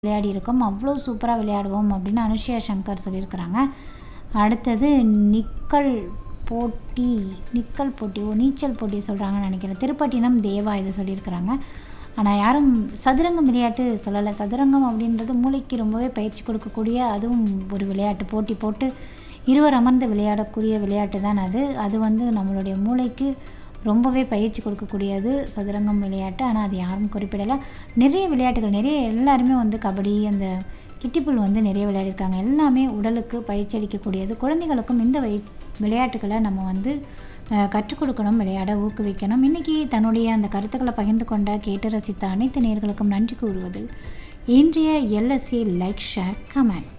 விளையாடி இருக்கோம். அவ்வளோ சூப்பரா விளையாடுவோம் அப்படின்னு அனுஷ்யா சங்கர் சொல்லியிருக்கிறாங்க. அடுத்தது நிக்கல் போட்டி நிக்கல் போட்டி நீச்சல் போட்டி சொல்கிறாங்கன்னு நினைக்கிறேன். திருப்பட்டினம் தேவா இதை சொல்லியிருக்கிறாங்க. ஆனால் யாரும் சதுரங்கம் விளையாட்டு சொல்லலை. சதுரங்கம் அப்படின்றது மூளைக்கு ரொம்பவே பயிற்சி கொடுக்கக்கூடிய அதுவும் ஒரு விளையாட்டு. போட்டி போட்டு இருவர் அமர்ந்து விளையாடக்கூடிய விளையாட்டு தான் அது. அது வந்து நம்மளுடைய மூளைக்கு ரொம்பவே பயிற்சி கொடுக்கக்கூடியது சதுரங்கம் விளையாட்டு. ஆனால் அது யாரும் குறிப்பிடலை. நிறைய விளையாட்டுகள் எல்லாருமே வந்து கபடி, அந்த கிட்டிப்புல் வந்து நிறைய விளையாடிருக்காங்க. எல்லாமே உடலுக்கு பயிற்சி அளிக்கக்கூடியது. குழந்தைகளுக்கும் இந்த விளையாட்டுகளை நம்ம வந்து கற்றுக் கொடுக்கணும், விளையாட ஊக்குவிக்கணும். இன்றைக்கி தன்னுடைய அந்த கருத்துக்களை பகிர்ந்து கொண்ட கேட்டு ரசித்த அனைத்து நேயர்களுக்கும் நன்றி கூறுவது இன்றைய எல்எஸ்ஏ லைக் ஷேர் கமெண்ட்.